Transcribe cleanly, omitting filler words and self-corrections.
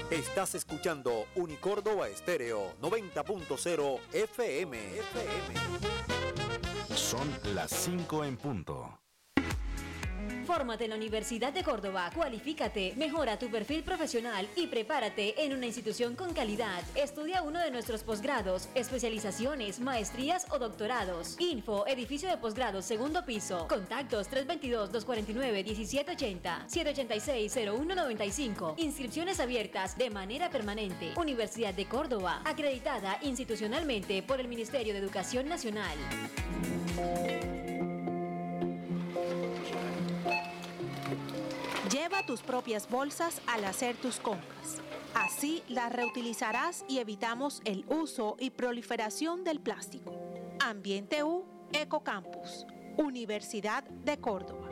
Estás escuchando Unicórdoba Estéreo 90.0 FM. Son las 5 en punto. Fórmate en la Universidad de Córdoba, cualifícate, mejora tu perfil profesional y prepárate en una institución con calidad. Estudia uno de nuestros posgrados, especializaciones, maestrías o doctorados. Info, edificio de posgrados, segundo piso. Contactos 322-249-1780, 786-0195. Inscripciones abiertas de manera permanente. Universidad de Córdoba, acreditada institucionalmente por el Ministerio de Educación Nacional. Lleva tus propias bolsas al hacer tus compras. Así las reutilizarás y evitamos el uso y proliferación del plástico. Ambiente U, Ecocampus, Universidad de Córdoba.